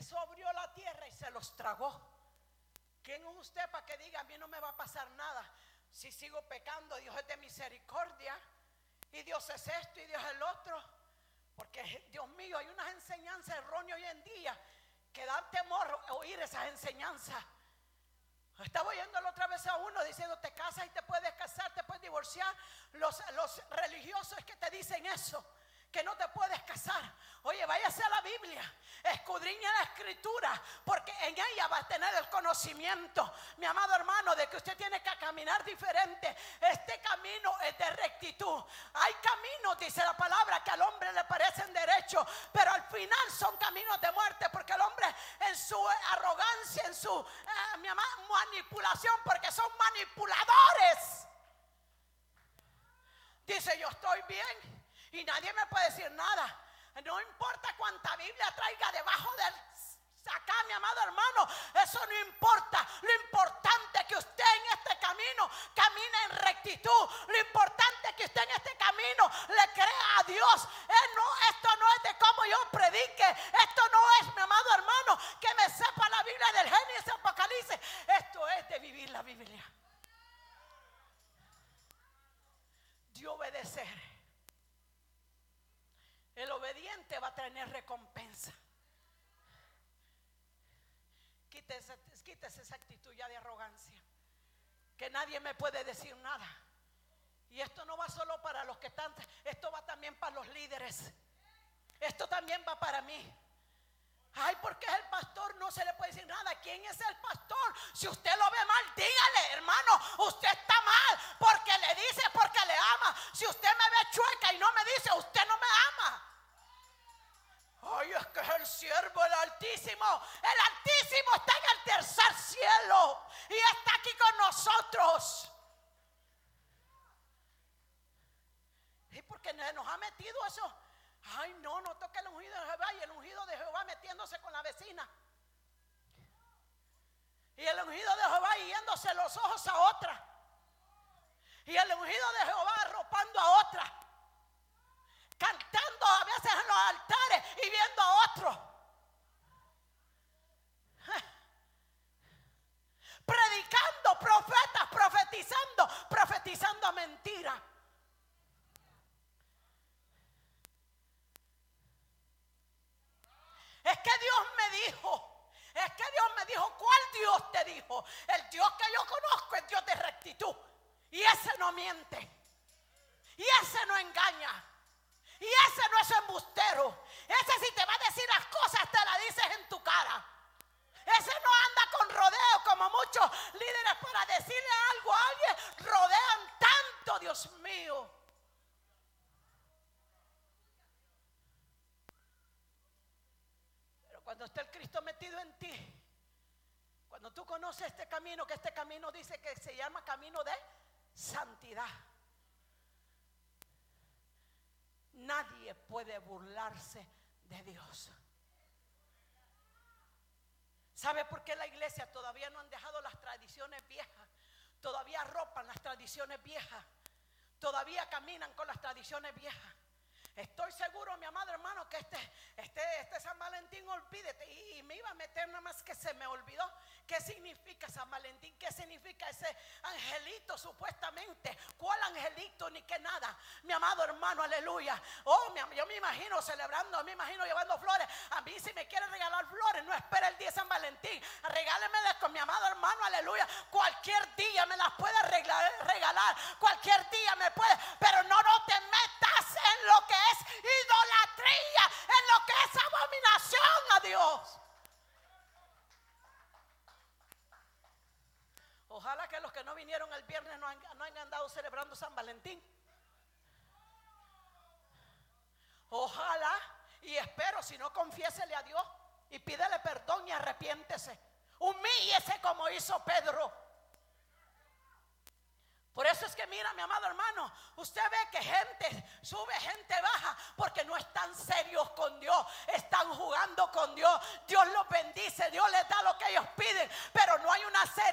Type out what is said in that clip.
Eso abrió la tierra y se los tragó. ¿Quién es usted para que diga a mí no me va a pasar nada? Si sigo pecando, Dios es de misericordia y Dios es esto y Dios es el otro. Porque Dios mío, hay unas enseñanzas erróneas hoy en día que dan temor oír esas enseñanzas. Estaba oyendo la otra vez a uno diciendo te casas y te puedes casar, te puedes divorciar. Los religiosos es que te dicen eso, que no te puedes casar. Oye, váyase a la Biblia, escudriña la escritura, porque en ella va a tener el conocimiento, mi amado hermano, de que usted tiene que caminar diferente. Este camino es de rectitud. Hay caminos, dice la palabra, que al hombre le parecen derechos, pero al final son caminos de muerte, porque el hombre en su arrogancia, en su manipulación, porque son manipuladores, dice yo estoy bien y nadie me puede decir nada. No importa cuánta Biblia traiga debajo del acá, mi amado hermano, eso no importa. Lo importante es que usted en este camino camine en rectitud. Lo importante es que usted en este camino le crea a Dios. Esto no es de cómo yo predique. Esto no es, mi amado hermano, que me sepa la Biblia del Génesis, Apocalipsis. Esto es de vivir la Biblia, de obedecer. El obediente va a tener recompensa. Quítese esa actitud ya de arrogancia, que nadie me puede decir nada. Y esto no va solo para los que están, esto va también para los líderes. Esto también va para mí. Ay, porque es el pastor, no se le puede decir nada. ¿Quién es el pastor? Si usted lo ve mal, dígale, hermano, usted está mal, porque le dice, porque le ama. Si usted me ve chueca y no me dice, usted no me ama. Ay, es que es el siervo del Altísimo. El Altísimo está en el tercer cielo y está aquí con nosotros. ¿Y por qué nos ha metido eso? Ay, no toque el ungido de Jehová, y el ungido de Jehová metiéndose con la vecina, y el ungido de Jehová yéndose los ojos a otra, y el ungido de Jehová arropando a otra, cantando a veces en los altares y viendo a otro, predicando, profetas profetizando mentira. Es que Dios me dijo, ¿cuál Dios te dijo? El Dios que yo conozco es Dios de rectitud, y ese no miente, y ese no engaña, y ese no es embustero. Ese si te va a decir las cosas te las dices en tu cara. Ese no anda con rodeo como muchos líderes para decirle algo a alguien. Rodean tanto, Dios mío. Cuando está el Cristo metido en ti, cuando tú conoces este camino, que este camino dice que se llama camino de santidad, nadie puede burlarse de Dios. ¿Sabe por qué la iglesia todavía no han dejado las tradiciones viejas? Todavía arropan las tradiciones viejas, todavía caminan con las tradiciones viejas. Estoy seguro, mi amado hermano, que este San Valentín, olvídate. Y me iba a meter nada más que se me olvidó. ¿Qué significa San Valentín? ¿Qué significa ese angelito supuestamente? ¿Cuál angelito? Ni que nada. Mi amado hermano, aleluya. Yo me imagino celebrando, me imagino llevando flores. A mí si me quiere regalar flores, no espere el día de San Valentín. Regálemelas con mi amado hermano, aleluya. Cualquier día me las puede regalar. Cualquier día me puede. Pero no te metas en lo que es idolatría, en lo que es abominación a Dios. Ojalá que los que no vinieron el viernes no hayan andado celebrando San Valentín. Ojalá, y espero, si no, confiésele a Dios y pídele perdón y arrepiéntese. Humíllese como hizo Pedro. Por eso es que mira, mi amado hermano, usted ve que gente sube, gente baja, porque no están serios con Dios, están jugando con Dios. Dios los bendice, Dios les da lo que ellos piden, pero no hay una seriedad